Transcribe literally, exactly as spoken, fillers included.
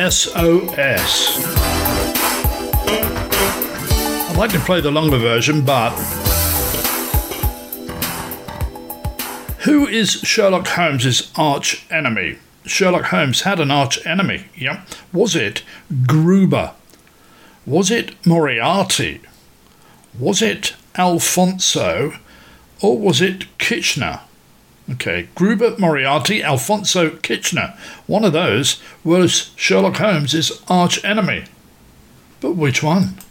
S O S. I'd like to play the longer version, but who is Sherlock Holmes's arch enemy? Sherlock Holmes had an arch enemy. Yep. Was it Gruber? Was it Moriarty? Was it Alfonso? Or was it Kitchener? Okay, Gruber, Moriarty, Alfonso, Kitchener. One of those was Sherlock Holmes's arch enemy. But which one?